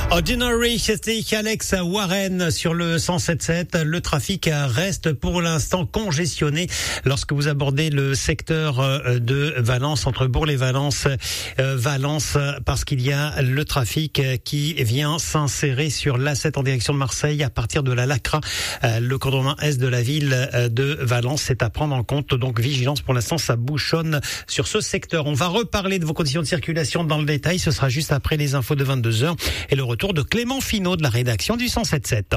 Ordinary, c'était Alex Warren sur le 107.7. Le trafic reste pour l'instant congestionné lorsque vous abordez le secteur de Valence, entre Bourg et Valence, parce qu'il y a le trafic qui vient s'insérer sur l'A7 en direction de Marseille à partir de la Lacra, le cordon est de la ville de Valence. C'est à prendre en compte, donc vigilance pour l'instant, ça bouchonne sur ce secteur. On va reparler de vos conditions de circulation dans le détail, ce sera juste après les infos de 22h et le retour de Clément Finot de la rédaction du 107.7.